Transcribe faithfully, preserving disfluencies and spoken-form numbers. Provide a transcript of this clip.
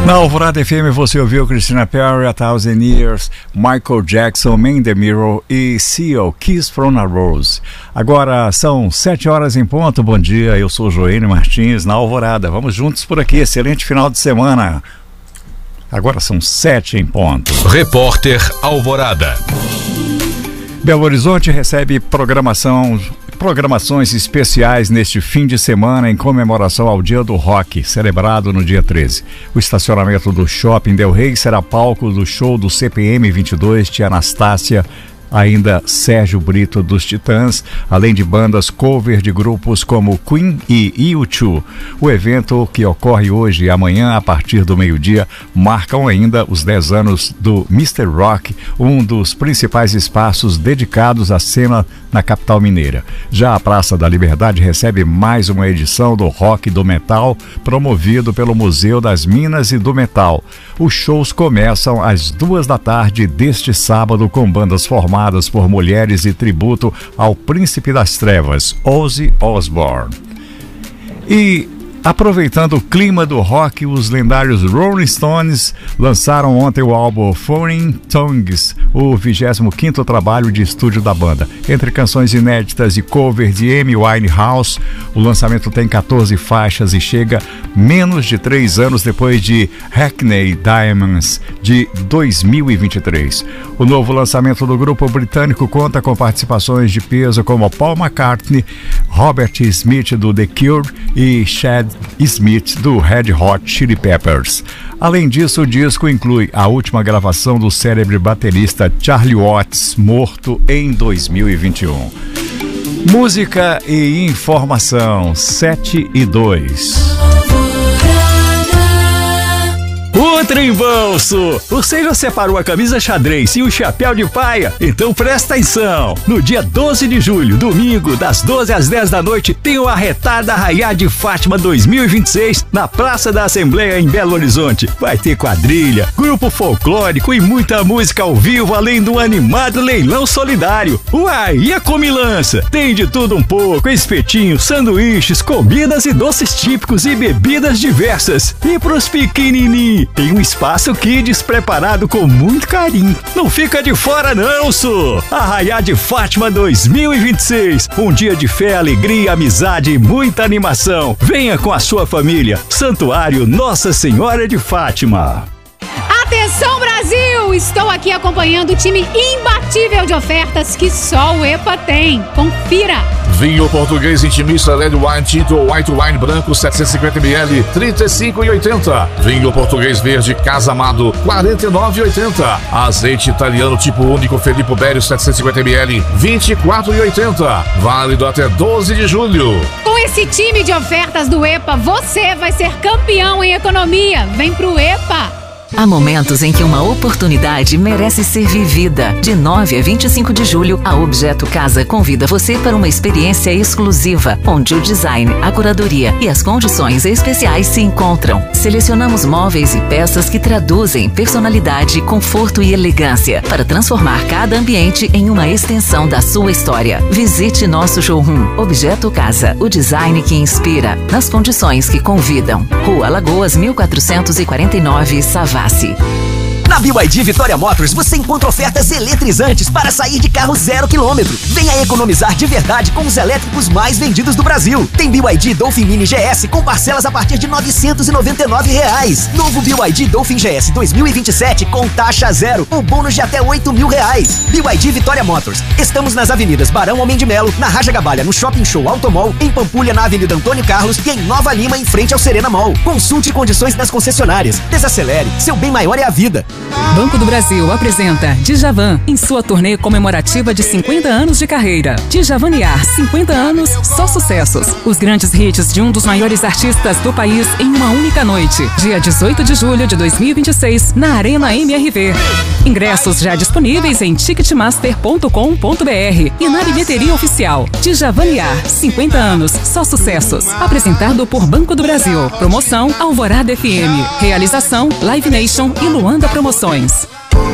Na Alvorada F M você ouviu Christina Perri, A Thousand Years, Michael Jackson, Man in the Mirror e Seal, Kiss from a Rose. Agora são sete horas em ponto, bom dia, eu sou Joênio Martins na Alvorada. Vamos juntos por aqui, excelente final de semana. Agora são sete em ponto. Repórter Alvorada. Belo Horizonte recebe programação... Programações especiais neste fim de semana em comemoração ao Dia do Rock, celebrado no dia treze. O estacionamento do Shopping Del Rey será palco do show do C P M vinte e dois, Tia Anastácia, ainda Sérgio Brito dos Titãs, além de bandas cover de grupos como Queen e U dois. O evento, que ocorre hoje e amanhã a partir do meio-dia, marcam ainda os dez anos do mister Rock, um dos principais espaços dedicados à cena na capital mineira. Já a Praça da Liberdade recebe mais uma edição do Rock do Metal, promovido pelo Museu das Minas e do Metal. Os shows começam às duas da tarde deste sábado com bandas formadas por mulheres e tributo ao Príncipe das Trevas, Ozzy Osbourne. E aproveitando o clima do rock, os lendários Rolling Stones lançaram ontem o álbum Foreign Tongues, o vigésimo quinto trabalho de estúdio da banda. Entre canções inéditas e covers de Amy Winehouse, o lançamento tem quatorze faixas e chega menos de três anos depois de Hackney Diamonds, de dois mil e vinte e três. O novo lançamento do grupo britânico conta com participações de peso como Paul McCartney, Robert Smith do The Cure e Chad Smith do Red Hot Chili Peppers. Além disso, o disco inclui a última gravação do célebre baterista Charlie Watts, morto em dois mil e vinte e um. Música e informação, sete e dois. O trem bolso! Você já separou a camisa xadrez e o chapéu de paia? Então presta atenção! No dia doze de julho, domingo, das doze às dez da noite, tem o Arretada Arraiá de Fátima dois mil e vinte e seis na Praça da Assembleia em Belo Horizonte. Vai ter quadrilha, grupo folclórico e muita música ao vivo, além do animado leilão solidário. Uai, e a comilança? Tem de tudo um pouco, espetinhos, sanduíches, comidas e doces típicos e bebidas diversas. E pros pequenininhos, tem um espaço kids preparado com muito carinho. Não fica de fora não, sô! Arraiá de Fátima dois mil e vinte e seis. Um dia de fé, alegria, amizade e muita animação. Venha com a sua família. Santuário Nossa Senhora de Fátima. Atenção, Brasil! Estou aqui acompanhando o time imbatível de ofertas que só o EPA tem. Confira! Vinho português intimista Red Wine Tinto ou White Wine branco setecentos e cinquenta mililitros, trinta e cinco reais e oitenta centavos. Vinho português verde Casa Amado, quarenta e nove reais e oitenta centavos. Azeite italiano tipo único Felipe Bério setecentos e cinquenta mililitros, vinte e quatro reais e oitenta centavos. Válido até doze de julho. Com esse time de ofertas do EPA, você vai ser campeão em economia. Vem pro EPA! Há momentos em que uma oportunidade merece ser vivida. De nove a vinte e cinco de julho, a Objeto Casa convida você para uma experiência exclusiva, onde o design, a curadoria e as condições especiais se encontram. Selecionamos móveis e peças que traduzem personalidade, conforto e elegância, para transformar cada ambiente em uma extensão da sua história. Visite nosso showroom Objeto Casa, o design que inspira, nas condições que convidam. Rua Lagoas, mil quatrocentos e quarenta e nove, Savassi. Na B Y D Vitória Motors você encontra ofertas eletrizantes para sair de carro zero quilômetro. Venha economizar de verdade com os elétricos mais vendidos do Brasil. Tem B Y D Dolphin Mini G S com parcelas a partir de novecentos e noventa e nove reais. Novo B Y D Dolphin G S dois mil e vinte e sete com taxa zero ou bônus de até oito mil reais. B Y D Vitória Motors. Estamos nas avenidas Barão Homem de Melo, na Raja Gabalha, no Shopping Show Automall, em Pampulha, na Avenida Antônio Carlos e em Nova Lima, em frente ao Serena Mall. Consulte condições nas concessionárias. Desacelere. Seu bem maior é a vida. Banco do Brasil apresenta Djavan em sua turnê comemorativa de cinquenta anos de carreira. Djavaniar, cinquenta anos, só sucessos. Os grandes hits de um dos maiores artistas do país em uma única noite. Dia dezoito de julho de dois mil e vinte e seis, na Arena M R V. Ingressos já disponíveis em ticketmaster ponto com ponto br e na bilheteria oficial. Djavaniar, cinquenta anos, só sucessos. Apresentado por Banco do Brasil. Promoção Alvorada F M. Realização Live Nation e Luanda Promoções.